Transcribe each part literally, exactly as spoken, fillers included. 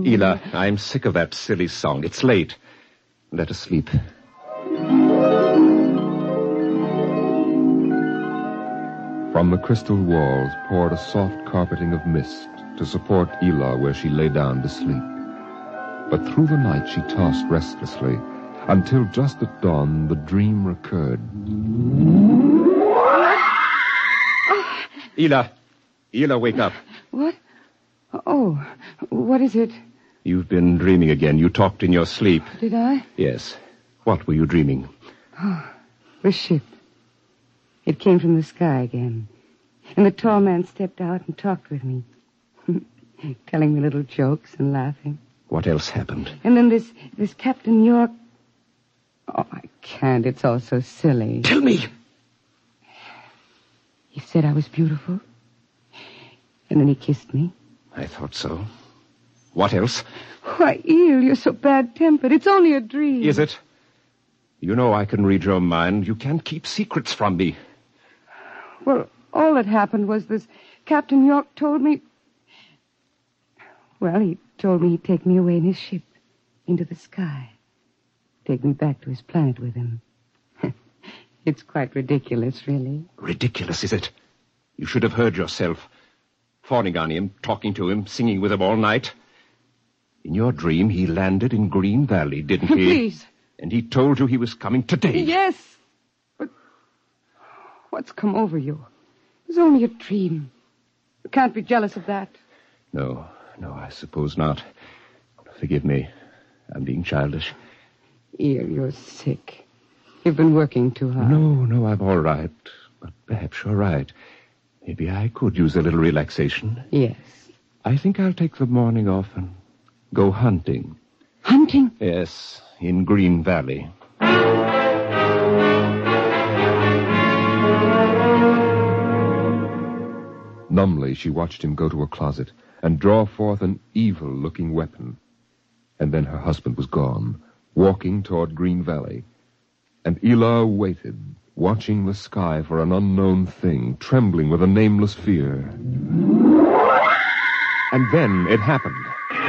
Ela, I'm sick of that silly song. It's late. Let us sleep. From the crystal walls poured a soft carpeting of mist to support Ela where she lay down to sleep. But through the night she tossed restlessly, until just at dawn the dream recurred. Ela! Ela, wake up. What? Oh, what is it? You've been dreaming again. You talked in your sleep. Did I? Yes. What were you dreaming? Oh, the ship. It came from the sky again. And the tall man stepped out and talked with me. Telling me little jokes and laughing. What else happened? And then this, this Captain York... Oh, I can't. It's all so silly. Tell me! He said I was beautiful. And then he kissed me. I thought so. What else? Why, Eel, you're so bad-tempered. It's only a dream. Is it? You know I can read your mind. You can't keep secrets from me. Well, all that happened was this Captain York told me... Well, he told me he'd take me away in his ship into the sky. Take me back to his planet with him. It's quite ridiculous, really. Ridiculous, is it? You should have heard yourself. Fawning on him, talking to him, singing with him all night. In your dream, he landed in Green Valley, didn't he? Please. And he told you he was coming today. Yes. But what's come over you? It was only a dream. You can't be jealous of that. No, no, I suppose not. Forgive me. I'm being childish. Eel, you're sick. You've been working too hard. No, no, I'm all right. But perhaps you're right. Maybe I could use a little relaxation. Yes. I think I'll take the morning off and go hunting. Hunting? Yes, in Green Valley. Numbly, she watched him go to a closet and draw forth an evil-looking weapon. And then her husband was gone, walking toward Green Valley. And Ela waited, watching the sky for an unknown thing, trembling with a nameless fear. And then it happened.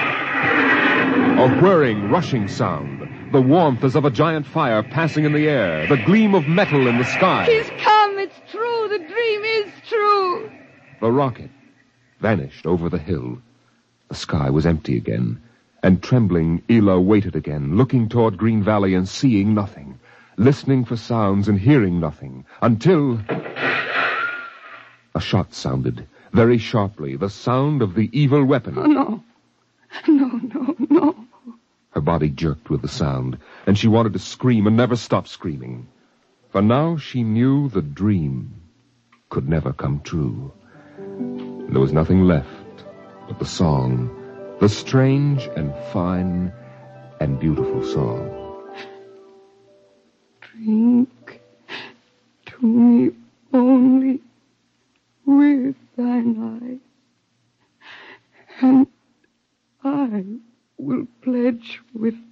A whirring, rushing sound. The warmth as of a giant fire passing in the air. The gleam of metal in the sky. He's come. It's true. The dream is true. The rocket vanished over the hill. The sky was empty again. And trembling, Ela waited again, looking toward Green Valley and seeing nothing. Listening for sounds and hearing nothing. Until... a shot sounded, very sharply. The sound of the evil weapon. Oh, no. No, no, no. Her body jerked with the sound, and she wanted to scream and never stop screaming. For now she knew the dream could never come true. There was nothing left but the song, the strange and fine and beautiful song. Drink to me only with thine eye, and I will pledge with